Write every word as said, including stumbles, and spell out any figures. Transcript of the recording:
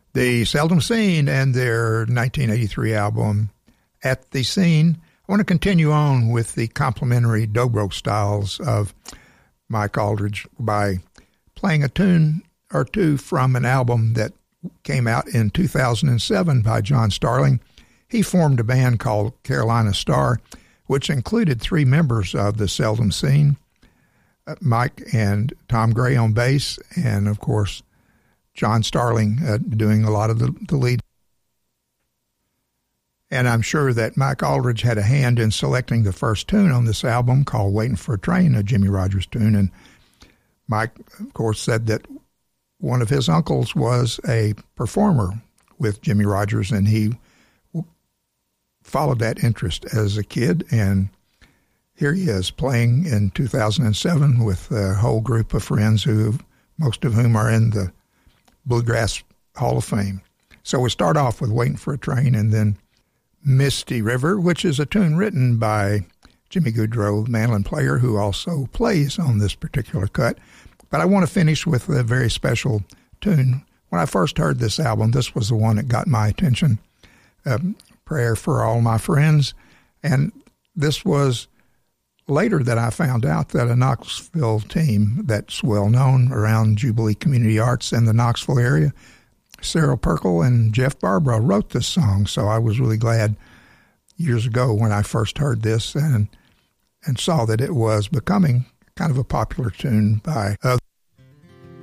The Seldom Seen and their nineteen eighty-three album, At the Scene. I want to continue on with the complementary dobro styles of Mike Aldridge by playing a tune or two from an album that came out in two thousand seven by John Starling. He formed a band called Carolina Star, which included three members of the Seldom Seen, uh, Mike and Tom Gray on bass, and, of course, John Starling uh, doing a lot of the, the lead. And I'm sure that Mike Aldridge had a hand in selecting the first tune on this album called Waiting for a Train, a Jimmie Rodgers tune. And Mike, of course, said that one of his uncles was a performer with Jimmie Rodgers, and he followed that interest as a kid. And here he is playing in two thousand seven with a whole group of friends, who most of whom are in the Bluegrass Hall of Fame. So we start off with Waiting for a Train, and then Misty River, which is a tune written by Jimmy Goodrow, mandolin player, who also plays on this particular cut. But I want to finish with a very special tune. When I first heard this album, this was the one that got my attention, um, Prayer for All My Friends. And this was later that I found out that a Knoxville team that's well known around Jubilee Community Arts and the Knoxville area, Cyril Perkle and Jeff Barbara, wrote this song. So I was really glad years ago when I first heard this and and saw that it was becoming kind of a popular tune by others.